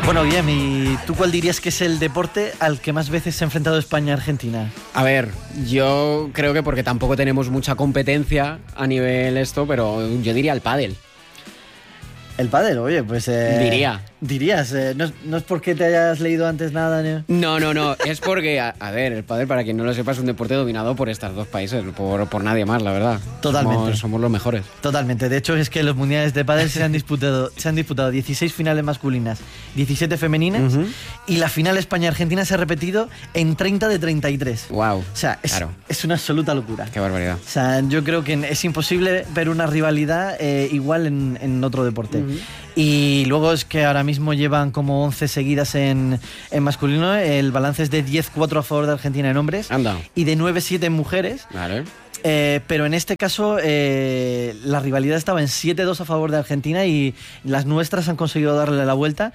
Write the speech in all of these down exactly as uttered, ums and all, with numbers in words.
Bueno, Guillem, ¿y tú cuál dirías que es el deporte al que más veces se ha enfrentado España-Argentina? A ver, yo creo que porque tampoco tenemos mucha competencia a nivel esto, pero yo diría el pádel. El pádel, oye, pues... Eh, Diría. Dirías, eh, no, es, no es porque te hayas leído antes nada, ¿no? No, no, no, es porque, a, a ver, el pádel, para quien no lo sepa, es un deporte dominado por estos dos países, por, por nadie más, la verdad. Totalmente. Somos, somos los mejores. Totalmente, de hecho es que los mundiales de pádel se han disputado, se han disputado dieciséis finales masculinas, diecisiete femeninas, uh-huh. y la final España-Argentina se ha repetido en treinta de treinta y tres. Wow. O sea, es, claro. es una absoluta locura. Qué barbaridad. O sea, yo creo que es imposible ver una rivalidad eh, igual en, en otro deporte. Uh-huh. Y luego es que ahora mismo llevan como once seguidas en, en masculino. El balance es de diez cuatro a favor de Argentina en hombres. Anda. Y de nueve siete en mujeres. Vale. Eh, pero en este caso eh, la rivalidad estaba en siete dos a favor de Argentina y las nuestras han conseguido darle la vuelta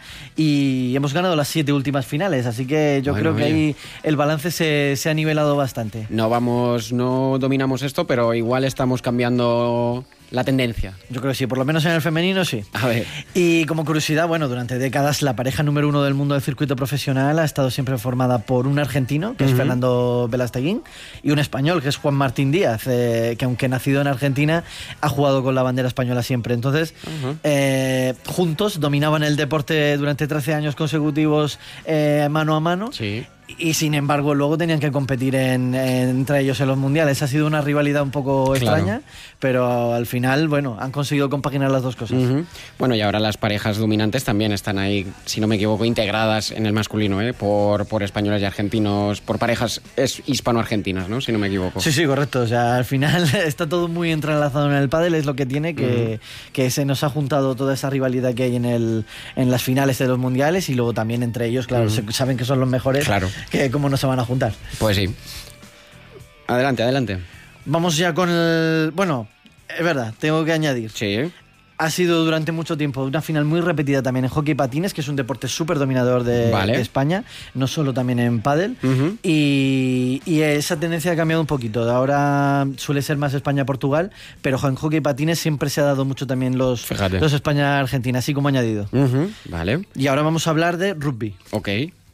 y hemos ganado las siete últimas finales, así que yo bueno, creo que oye. ahí el balance se, se ha nivelado bastante. No vamos, no dominamos esto, pero igual estamos cambiando la tendencia. Yo creo que sí, por lo menos en el femenino sí. A ver. Y como curiosidad, bueno, durante décadas la pareja número uno del mundo del circuito profesional ha estado siempre formada por un argentino, que uh-huh. es Fernando Velasteguín, y un español, que es Juan Martín Díaz, eh, que aunque nacido en Argentina, ha jugado con la bandera española siempre. Entonces, uh-huh. eh, juntos dominaban el deporte durante trece años consecutivos eh, mano a mano. Sí. Y sin embargo luego tenían que competir en, en, entre ellos en los mundiales. Ha sido una rivalidad un poco extraña, claro. pero al final, bueno, han conseguido compaginar las dos cosas. Uh-huh. Bueno, y ahora las parejas dominantes también están ahí, si no me equivoco, integradas en el masculino, ¿eh? por, por españoles y argentinos, por parejas es hispano-argentinas, ¿no? Si no me equivoco. Sí, sí, correcto. O sea, al final está todo muy entrelazado en el pádel, es lo que tiene, que, uh-huh. que se nos ha juntado toda esa rivalidad que hay en, el, en las finales de los mundiales y luego también entre ellos, claro, uh-huh. se, saben que son los mejores. Claro. Que cómo no se van a juntar. Pues sí. Adelante, adelante. Vamos ya con el... Bueno, es verdad, tengo que añadir. Sí. Ha sido durante mucho tiempo una final muy repetida también en hockey patines, que es un deporte súper dominador de, vale. de España, no solo también en pádel. Uh-huh. Y, y esa tendencia ha cambiado un poquito. Ahora suele ser más España-Portugal, pero en hockey patines siempre se ha dado mucho también los, los España-Argentina, así como añadido. Uh-huh. Vale. Y ahora vamos a hablar de rugby. Ok.